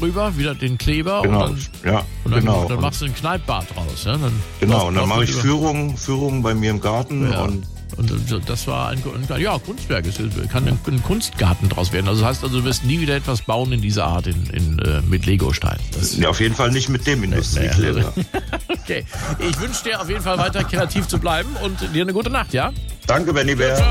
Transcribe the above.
drüber, wieder den Kleber. Genau, und dann machst du ein Kneippbad draus. Ja? Und dann mache ich Führungen bei mir im Garten. Ja. Und das war ein Kunstwerk. Es kann ein Kunstgarten draus werden. Also das heißt, du wirst nie wieder etwas bauen in dieser Art mit Legosteinen. Auf jeden Fall nicht mit dem Industriekleber. Okay, ich wünsche dir auf jeden Fall weiter kreativ zu bleiben und dir eine gute Nacht, ja? Danke, Benny Bär. Ciao.